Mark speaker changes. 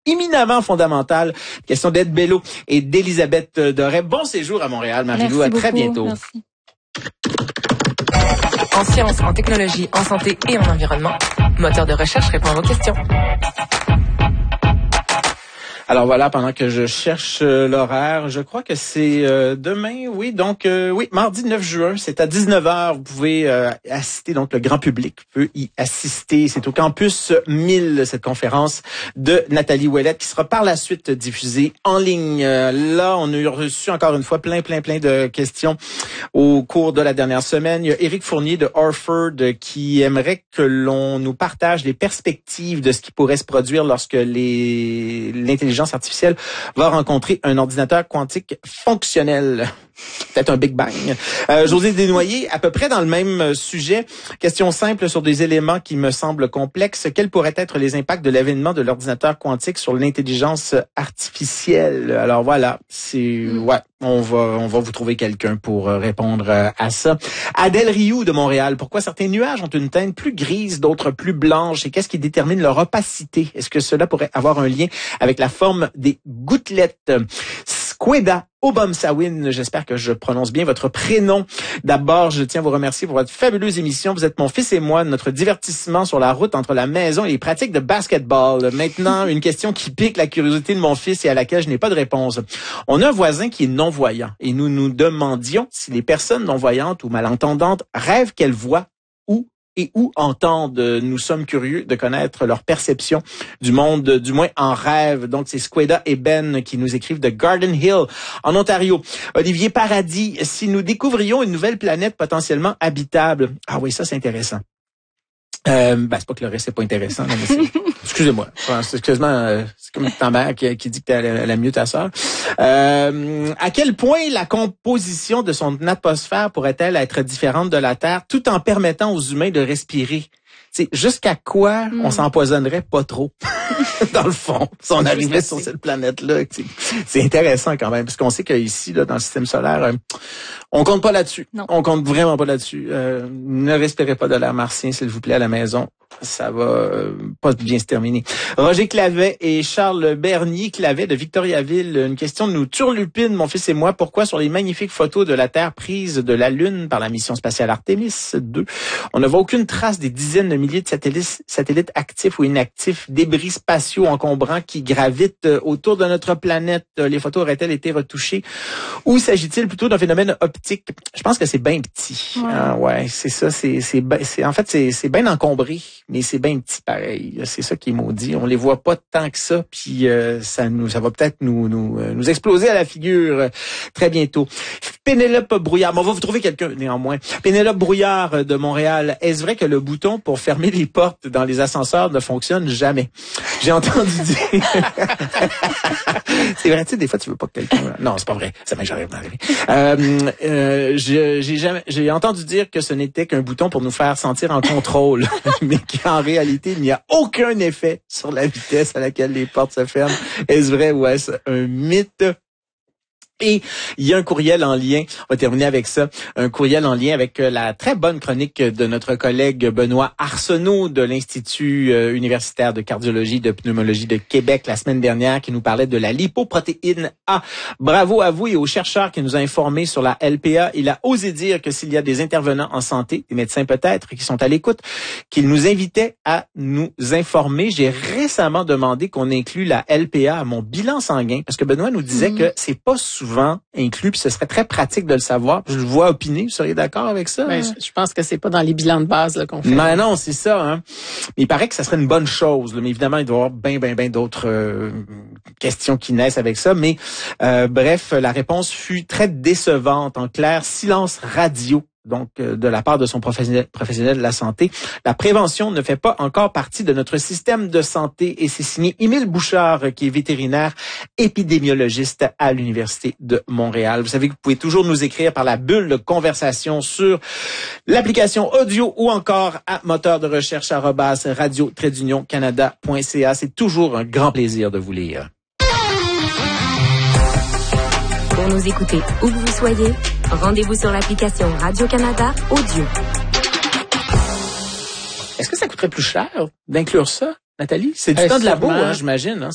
Speaker 1: éminemment fondamentales. Question d'Ed Bello et d'Elisabeth Doré. Bon séjour à Montréal, Marie-Lou. À très bientôt.
Speaker 2: Merci.
Speaker 3: En sciences, en technologie, en santé et en environnement, Moteur de recherche répond à vos questions.
Speaker 1: Alors voilà, pendant que je cherche l'horaire, je crois que c'est demain, oui, donc oui, mardi 9 juin, c'est à 19h, vous pouvez assister, donc le grand public peut y assister. C'est au campus 1000, cette conférence de Nathalie Ouellette qui sera par la suite diffusée en ligne. Là, on a reçu encore une fois plein de questions au cours de la dernière semaine. Il y a Éric Fournier de Harford qui aimerait que l'on nous partage les perspectives de ce qui pourrait se produire lorsque l'intelligence artificielle va rencontrer un ordinateur quantique fonctionnel. Peut-être un Big Bang. José Desnoyers, à peu près dans le même sujet. Question simple sur des éléments qui me semblent complexes. Quels pourraient être les impacts de l'avènement de l'ordinateur quantique sur l'intelligence artificielle? Alors voilà, on va vous trouver quelqu'un pour répondre à ça. Adèle Rioux de Montréal. Pourquoi certains nuages ont une teinte plus grise, d'autres plus blanches? Et qu'est-ce qui détermine leur opacité? Est-ce que cela pourrait avoir un lien avec la forme des gouttelettes? Squeda Obamsawin, j'espère que je prononce bien votre prénom. D'abord, je tiens à vous remercier pour votre fabuleuse émission. Vous êtes mon fils et moi, notre divertissement sur la route entre la maison et les pratiques de basketball. Maintenant, une question qui pique la curiosité de mon fils et à laquelle je n'ai pas de réponse. On a un voisin qui est non-voyant et nous nous demandions si les personnes non-voyantes ou malentendantes rêvent qu'elles voient où entendent. Nous sommes curieux de connaître leur perception du monde, du moins en rêve. Donc, c'est Squeda et Ben qui nous écrivent de Garden Hill, en Ontario. Olivier Paradis, si nous découvrions une nouvelle planète potentiellement habitable. Ah oui, ça, c'est intéressant. C'est pas que le reste c'est pas intéressant, là, mais excusez-moi. C'est comme ta mère qui dit que elle aime mieux ta sœur. À quel point la composition de son atmosphère pourrait-elle être différente de la Terre tout en permettant aux humains de respirer? C'est jusqu'à quoi on s'empoisonnerait pas trop, dans le fond, si on arrivait sur cette planète-là. C'est intéressant quand même, parce qu'on sait qu'ici, là, dans le système solaire, on compte pas là-dessus.
Speaker 2: Non.
Speaker 1: On compte vraiment pas là-dessus. Ne respirez pas de l'air martien, s'il vous plaît, à la maison. Ça va pas bien se terminer. Roger Clavet et Charles Bernier Clavet de Victoriaville. Une question de nous turlupine, mon fils et moi. Pourquoi sur les magnifiques photos de la Terre prises de la Lune par la mission spatiale Artemis 2, on ne voit aucune trace des dizaines de milliers de satellites actifs ou inactifs, débris spatiaux encombrants qui gravitent autour de notre planète? Les photos auraient-elles été retouchées? Ou s'agit-il plutôt d'un phénomène optique? Je pense que c'est bien petit. Ouais, c'est ça. En fait, c'est bien encombré, mais c'est bien petit pareil. C'est ça qui est maudit. On les voit pas tant que ça, puis ça va peut-être nous exploser à la figure très bientôt. Pénélope Brouillard, on va vous trouver quelqu'un néanmoins. Pénélope Brouillard de Montréal. Est-ce vrai que le bouton pour fermer les portes dans les ascenseurs ne fonctionne jamais? J'ai entendu dire. C'est vrai, tu sais, des fois tu veux pas que quelqu'un. Non, c'est pas vrai. Ça m'est jamais arrivé. J'ai entendu dire que ce n'était qu'un bouton pour nous faire sentir en contrôle, mais qu'en réalité il n'y a aucun effet sur la vitesse à laquelle les portes se ferment. Est-ce vrai ou est-ce un mythe? Et il y a un courriel en lien, on va terminer avec ça, un courriel en lien avec la très bonne chronique de notre collègue Benoît Arsenault de l'Institut universitaire de cardiologie et de pneumologie de Québec la semaine dernière qui nous parlait de la lipoprotéine A. Bravo à vous et aux chercheurs qui nous ont informés sur la LPA. Il a osé dire que s'il y a des intervenants en santé, des médecins peut-être, qui sont à l'écoute, qu'il nous invitait à nous informer. J'ai récemment demandé qu'on inclue la LPA à mon bilan sanguin parce que Benoît nous disait que c'est pas souvent inclus, puis ce serait très pratique de le savoir. Je le vois opiner, vous seriez d'accord avec ça?
Speaker 2: Ben, je pense que c'est pas dans les bilans de base là, qu'on fait.
Speaker 1: Mais non, c'est ça. Hein. Mais il paraît que ça serait une bonne chose. Là. Mais évidemment, il doit y avoir bien d'autres questions qui naissent avec ça. Mais bref, la réponse fut très décevante. En clair, silence radio. Donc, de la part de son professionnel de la santé. La prévention ne fait pas encore partie de notre système de santé et c'est signé Émile Bouchard, qui est vétérinaire épidémiologiste à l'Université de Montréal. Vous savez que vous pouvez toujours nous écrire par la bulle de conversation sur l'application audio ou encore à moteur de recherche @radio-canada.ca. C'est toujours un grand plaisir de vous lire.
Speaker 4: Pour nous écouter où que vous soyez, rendez-vous sur l'application Radio-Canada Audio.
Speaker 1: Est-ce que ça coûterait plus cher d'inclure ça, Nathalie? C'est du temps de labo, hein, j'imagine. Hein?